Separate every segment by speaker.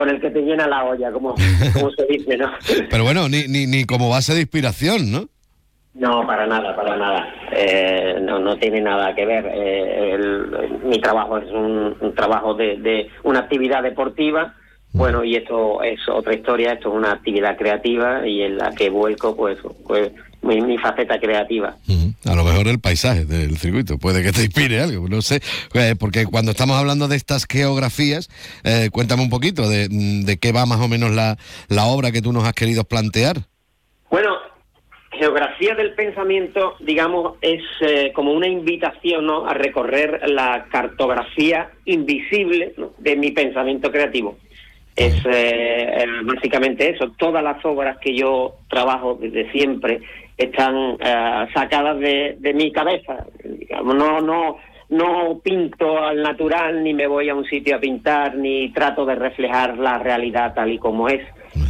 Speaker 1: con el que te llena la olla, como se dice, ¿no?
Speaker 2: Pero bueno, ni como base de inspiración, ¿no?
Speaker 1: No, para nada. No tiene nada que ver. Mi trabajo es un trabajo de una actividad deportiva. Bueno, y esto es otra historia. Esto es una actividad creativa y en la que vuelco, pues mi faceta creativa.
Speaker 2: A lo mejor el paisaje del circuito puede que te inspire algo, no sé, porque cuando estamos hablando de estas geografías, cuéntame un poquito de qué va más o menos la obra que tú nos has querido plantear.
Speaker 1: Bueno, geografía del pensamiento, digamos, es como una invitación, ¿no?, a recorrer la cartografía invisible, ¿no?, de mi pensamiento creativo. Es básicamente eso. Todas las obras que yo trabajo desde siempre están sacadas de mi cabeza. Digamos, no pinto al natural, ni me voy a un sitio a pintar, ni trato de reflejar la realidad tal y como es.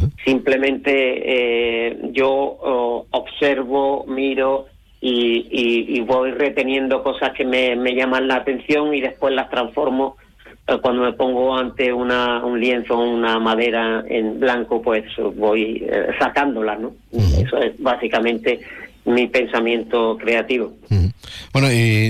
Speaker 1: Simplemente yo observo, miro y voy reteniendo cosas que me llaman la atención y después las transformo. Cuando me pongo ante un lienzo o una madera en blanco, pues voy sacándolas, ¿no? Eso es básicamente mi pensamiento creativo.
Speaker 2: Bueno,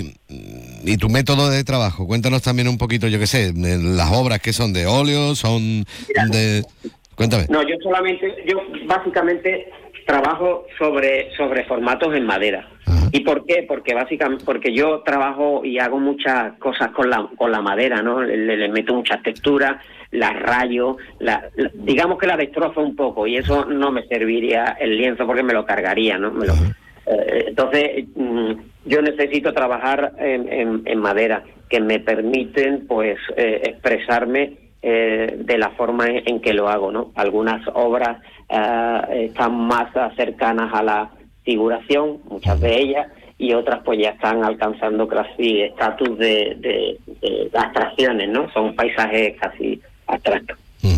Speaker 2: y tu método de trabajo, cuéntanos también un poquito, yo qué sé, las obras que son de óleo, son de... Cuéntame.
Speaker 1: No, yo básicamente trabajo sobre formatos en madera. Ajá. ¿Y por qué? Porque yo trabajo y hago muchas cosas con la madera, ¿no? Le meto muchas texturas, la rayo, digamos que la destrozo un poco, y eso no me serviría el lienzo porque me lo cargaría, ¿no? Entonces yo necesito trabajar en madera, que me permiten pues expresarme de la forma en que lo hago, ¿no? Algunas obras están más cercanas a la figuración, muchas de ellas, y otras pues ya están alcanzando casi estatus de abstracciones, ¿no? Son paisajes casi abstractos.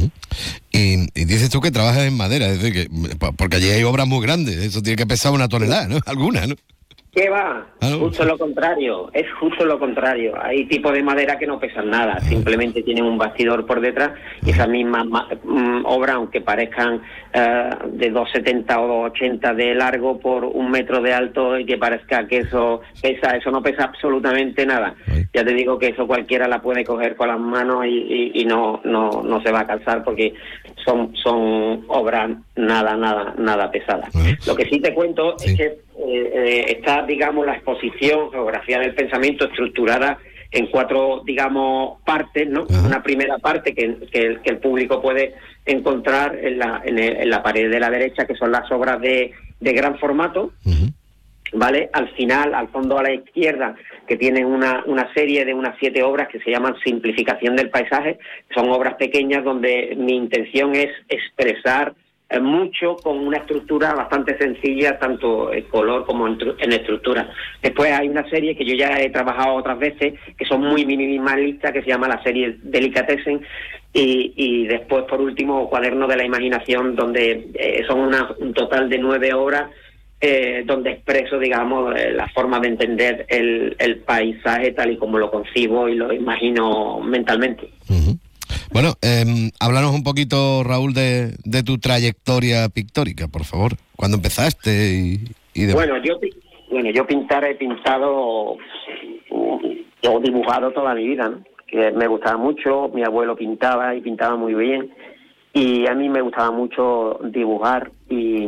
Speaker 2: Y dices tú que trabajas en madera, es decir, que porque allí hay obras muy grandes, eso tiene que pesar 1 tonelada, ¿no? Alguna, ¿no?
Speaker 1: ¿Qué va? Justo lo contrario, es justo lo contrario. Hay tipos de madera que no pesan nada, simplemente tienen un bastidor por detrás, y esas mismas obras, aunque parezcan de 2,70 o 2,80 de largo por 1 metro de alto y que parezca que eso no pesa absolutamente nada. Ya te digo que eso cualquiera la puede coger con las manos y no se va a cansar, porque son obras nada pesadas. Lo que sí te cuento es que está, digamos, la exposición Geografía del Pensamiento estructurada en 4, digamos, partes, ¿no? Una primera parte que el público puede encontrar en la pared de la derecha, que son las obras de gran formato, ¿vale? Al final, al fondo a la izquierda, que tienen una serie de unas 7 obras que se llaman Simplificación del Paisaje. Son obras pequeñas donde mi intención es expresar mucho con una estructura bastante sencilla, tanto en color como en estructura. Después hay una serie que yo ya he trabajado otras veces, que son muy minimalistas, que se llama la serie Delicatessen, y después, por último, Cuaderno de la Imaginación, donde son un total de 9 obras, donde expreso, digamos, la forma de entender el paisaje tal y como lo concibo y lo imagino mentalmente.
Speaker 2: Bueno, háblanos un poquito, Raúl, de tu trayectoria pictórica, por favor. ¿Cuándo empezaste y demás?
Speaker 1: Yo pintar he pintado, yo he dibujado toda mi vida, ¿no? Que me gustaba mucho, mi abuelo pintaba y pintaba muy bien, y a mí me gustaba mucho dibujar y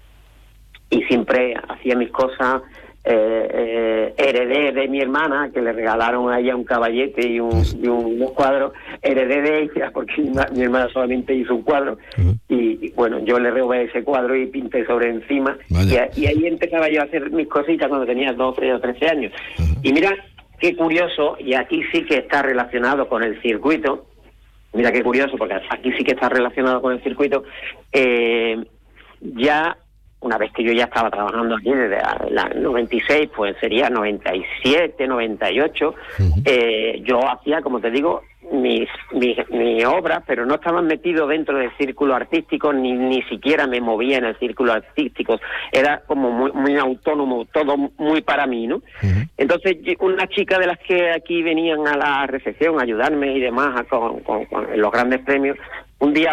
Speaker 1: siempre hacía mis cosas. Heredé de mi hermana, que le regalaron a ella un caballete y unos cuadros. Heredé de ella porque mi hermana solamente hizo un cuadro, y bueno, yo le robé ese cuadro y pinté sobre encima, y ahí empezaba yo a hacer mis cositas cuando tenía 12 o 13 años. Y mira qué curioso, y aquí sí que está relacionado con el circuito. Mira qué curioso, porque aquí sí que está relacionado con el circuito. Ya una vez que yo ya estaba trabajando aquí desde la 96, pues sería 97, 98, yo hacía, como te digo, mis obras, pero no estaban metidos dentro del círculo artístico, ni siquiera me movía en el círculo artístico. Era como muy autónomo, todo muy para mí, ¿no? Entonces, una chica de las que aquí venían a la recepción a ayudarme y demás con los grandes premios, un día